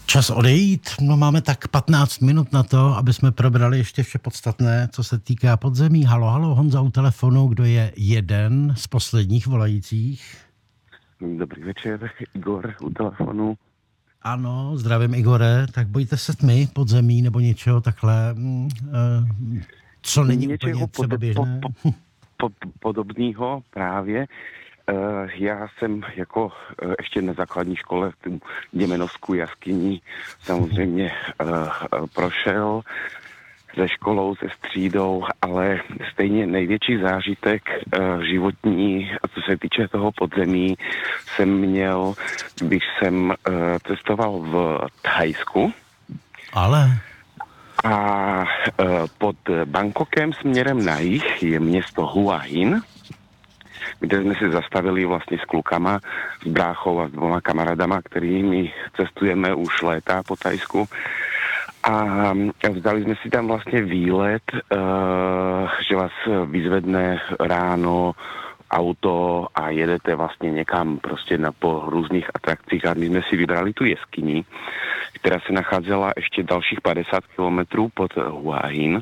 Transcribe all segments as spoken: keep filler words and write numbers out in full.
Čas odejít, no máme tak patnáct minut na to, aby jsme probrali ještě vše podstatné, co se týká podzemí. Halo, halo, Honza u telefonu, kdo je jeden z posledních volajících? Dobrý večer, Igor u telefonu. Ano, zdravím Igore, tak bojte se tmy, podzemí nebo něčeho takhle, mm, uh, co není Něčeho úplně třeba běžné? Po, po, po, podobného právě. Uh, já jsem jako uh, ještě na základní škole tu Děmenovskou jaskyni samozřejmě uh, uh, prošel se školou, se střídou, ale stejně největší zážitek uh, životní, co se týče toho podzemí, jsem měl, když jsem uh, cestoval v Thajsku. Ale... A uh, pod Bangkokem směrem na jih je město Hua Hin, kde jsme si zastavili vlastně s klukama, s bráchou a s dvoma kamarádama, kterými cestujeme už léta po Thajsku. A vzali jsme si tam vlastně výlet, uh, že vás vyzvedne ráno auto a jedete vlastně někam prostě na, po různých atrakcích a my jsme si vybrali tu jeskyni, která se nacházela ještě dalších padesát kilometrů pod Hua Hin.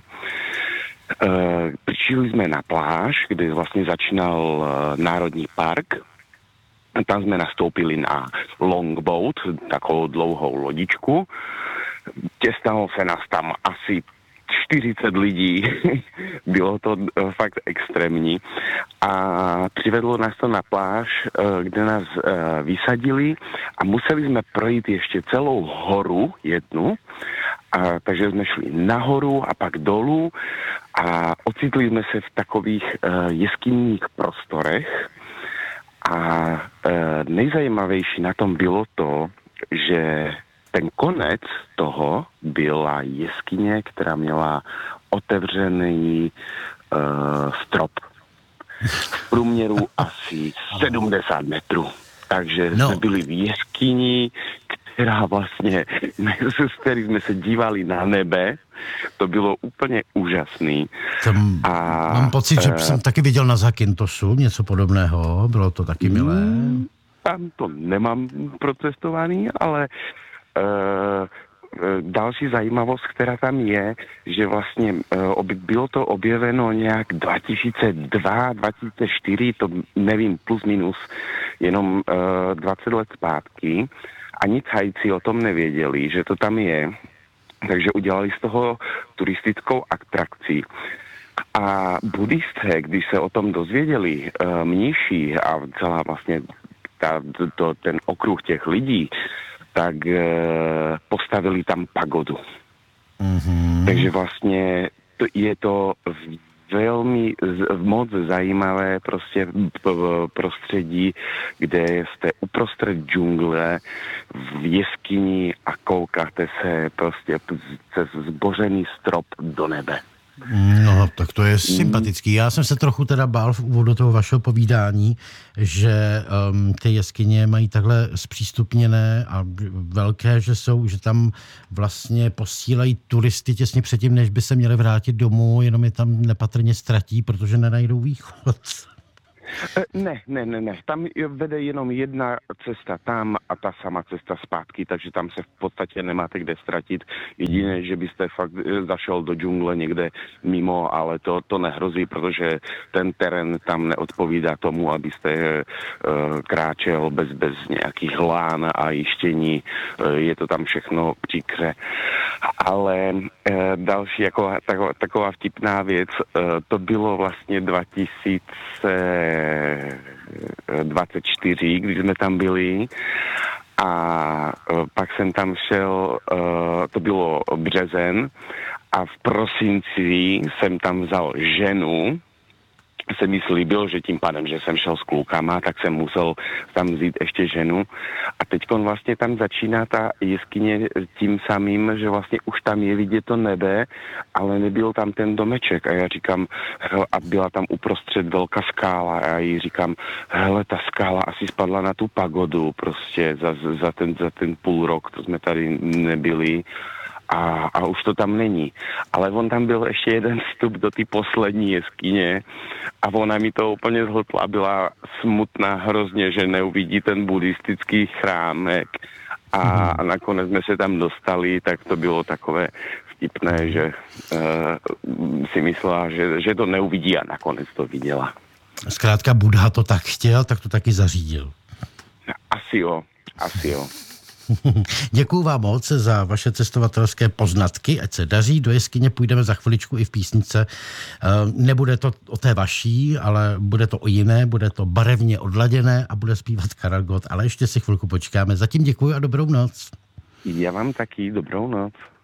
Uh, přišli jsme na pláž, kde vlastně začínal uh, Národní park. Tam jsme nastoupili na longboat, takovou dlouhou lodičku. Těstalo se nás tam asi čtyřicet lidí. Bylo to uh, fakt extrémní. A přivedlo nás to na pláž, uh, kde nás uh, vysadili a museli jsme projít ještě celou horu jednu. A, takže jsme šli nahoru a pak dolů a ocitli jsme se v takových uh, jeskyních prostorech a uh, nejzajímavější na tom bylo to, že ten konec toho byla jeskyně, která měla otevřený uh, strop. V průměru asi sedmdesát metrů. Takže no. jsme byli v jeskyni, která vlastně, z který jsme se dívali na nebe, to bylo úplně úžasný. Tam a, mám pocit, že uh, jsem taky viděl na Zakyntosu něco podobného, bylo to taky milé. Tam to nemám procestovaný, ale uh, další zajímavost, která tam je, že vlastně uh, bylo to objeveno nějak dva tisíce dva, dva tisíce čtyři, to nevím, plus minus, jenom uh, dvacet let zpátky. Ani Thajci o tom nevěděli, že to tam je, takže udělali z toho turistickou atrakci. A buddhisté, když se o tom dozvěděli, uh, mniši a celá vlastně ta, to, ten okruh těch lidí, tak uh, postavili tam pagodu. Mm-hmm. Takže vlastně to, je to velmi moc zajímavé prostě prostředí, kde jste uprostřed džungle v jeskyni a koukáte se prostě přes zbořený strop do nebe. No, tak to je sympatický. Já jsem se trochu teda bál v úvodu toho vašeho povídání, že um, ty jeskyně mají takhle zpřístupněné a velké, že jsou, že tam vlastně posílají turisty těsně předtím, než by se měli vrátit domů, jenom je tam nepatrně ztratí, protože nenajdou východ. Ne, ne, ne, ne. Tam vede jenom jedna cesta tam a ta sama cesta zpátky, takže tam se v podstatě nemáte kde ztratit. Jediné, že byste fakt zašel do džungle někde mimo, ale to, to nehrozí, protože ten terén tam neodpovídá tomu, abyste uh, kráčel bez, bez nějakých lán a jištění. Uh, je to tam všechno příkře. Ale uh, další jako, taková, taková vtipná věc, uh, to bylo vlastně dva tisíce dvacet čtyři, když jsme tam byli a pak jsem tam šel, to bylo březen a v prosinci jsem tam vzal ženu, se mi slíbil, že tím pádem, že jsem šel s klukama, tak jsem musel tam vzít ještě ženu. A teďkon vlastně tam začíná ta jeskyně tím samým, že vlastně už tam je vidět to nebe, ale nebyl tam ten domeček. A já říkám, hele, a byla tam uprostřed velká skála. A já jí říkám, hele, ta skála asi spadla na tu pagodu prostě za, za, ten, za ten půl rok, to jsme tady nebyli. A, a už to tam není. Ale on tam byl ještě jeden vstup do té poslední jeskyně a ona mi to úplně zhltla, byla smutná hrozně, že neuvidí ten buddhistický chrámek. A, a nakonec jsme se tam dostali, tak to bylo takové vtipné, že uh, si myslela, že, že to neuvidí a nakonec to viděla. Zkrátka Buddha to tak chtěl, tak to taky zařídil. Asi jo, asi jo. Děkuju vám moc za vaše cestovatelské poznatky, ať se daří. Do jeskyně půjdeme za chviličku i v písnice. Nebude to o té vaší, ale bude to o jiné, bude to barevně odladěné a bude zpívat Karel Gott, ale ještě si chvilku počkáme. Zatím děkuju a dobrou noc. Já vám taky dobrou noc.